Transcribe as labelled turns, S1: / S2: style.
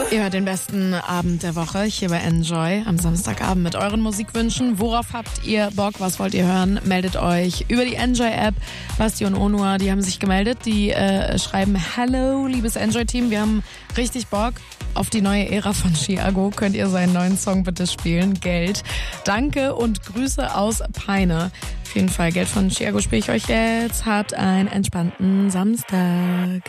S1: Ihr hört den besten Abend der Woche hier bei Enjoy am Samstagabend mit euren Musikwünschen. Worauf habt ihr Bock? Was wollt ihr hören? Meldet euch über die Enjoy-App. Basti und Onur, die haben sich gemeldet. Die schreiben, Hallo, liebes Enjoy-Team. Wir haben richtig Bock auf die neue Ära von Chiago. Könnt ihr seinen neuen Song bitte spielen? Geld. Danke und Grüße aus Peine. Auf jeden Fall, Geld von Chiago spiele ich euch jetzt. Habt einen entspannten Samstag.